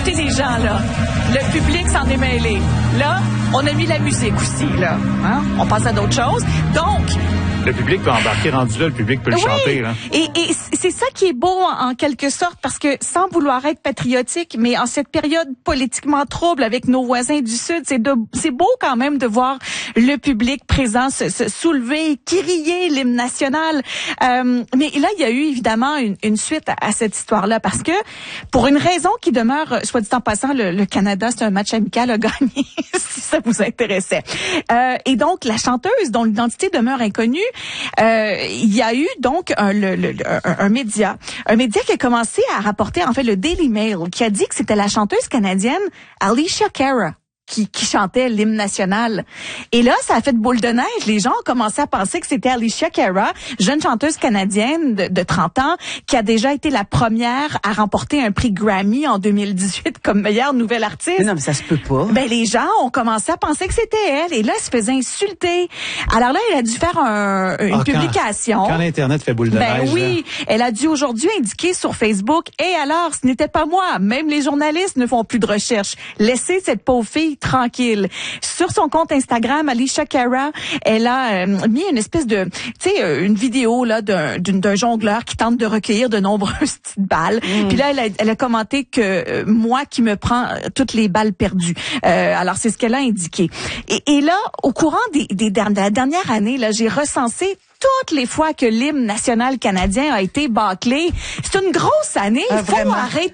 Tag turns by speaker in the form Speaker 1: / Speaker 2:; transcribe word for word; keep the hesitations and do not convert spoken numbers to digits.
Speaker 1: écoutez les gens, là. Le public s'en est mêlé. Là, on a mis la musique aussi, là. Hein? On passe à d'autres choses. Donc...
Speaker 2: Le public peut embarquer, rendu là, le public peut le
Speaker 1: oui,
Speaker 2: chanter. Là.
Speaker 1: Et, et c'est ça qui est beau en, en quelque sorte, parce que sans vouloir être patriotique, mais en cette période politiquement trouble avec nos voisins du Sud, c'est de, c'est beau quand même de voir le public présent se, se soulever, crier l'hymne national. Euh, mais là, il y a eu évidemment une, une suite à, à cette histoire-là, parce que pour une raison qui demeure, soit dit en passant, le, le Canada, c'est un match amical, a gagné, si ça vous intéressait. Euh, et donc, la chanteuse dont l'identité demeure inconnue, Euh, il y a eu donc un, le, le, un, un média, un média qui a commencé à rapporter, en fait, le Daily Mail, qui a dit que c'était la chanteuse canadienne Alicia Cara qui, qui chantait l'hymne national. Et là, ça a fait boule de neige. Les gens ont commencé à penser que c'était Alicia Cara, jeune chanteuse canadienne de, de trente ans, qui a déjà été la première à remporter un prix Grammy en deux mille dix-huit comme meilleure nouvelle artiste.
Speaker 3: Mais non, mais ça se peut pas.
Speaker 1: Ben, les gens ont commencé à penser que c'était elle. Et là, elle se faisait insulter. Alors là, elle a dû faire un, une
Speaker 2: ah,
Speaker 1: publication.
Speaker 2: Quand, quand l'Internet fait boule de
Speaker 1: ben
Speaker 2: neige.
Speaker 1: oui,
Speaker 2: là.
Speaker 1: elle a dû aujourd'hui indiquer sur Facebook, et alors, ce n'était pas moi. Même les journalistes ne font plus de recherche. Laissez cette pauvre fille tranquille. Sur son compte Instagram, Alicia Cara, elle a euh, mis une espèce de, tu sais, euh, une vidéo là d'un, d'un jongleur qui tente de recueillir de nombreuses petites balles. Mm. Puis là, elle a, elle a commenté que euh, moi qui me prends toutes les balles perdues. Euh, alors c'est ce qu'elle a indiqué. Et, et là, au courant des, des der- de la dernière année, là, j'ai recensé toutes les fois que l'hymne national canadien a été bâclé. C'est une grosse année. Il
Speaker 3: ah,
Speaker 1: faut
Speaker 3: vraiment?
Speaker 1: arrêter